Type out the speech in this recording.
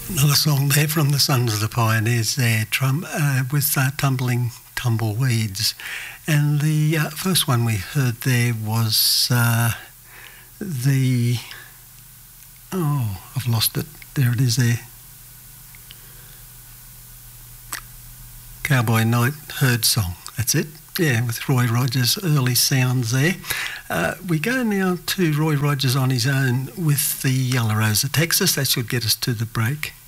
Another song there from the Sons of the Pioneers there, with Tumbling Tumbleweeds. And the first one we heard there was I've lost it. There it is there. Cowboy Night Herd Song. That's it. Yeah, with Roy Rogers' early sounds there. We go now to Roy Rogers on his own with the Yellow Rose of Texas. That should get us to the break.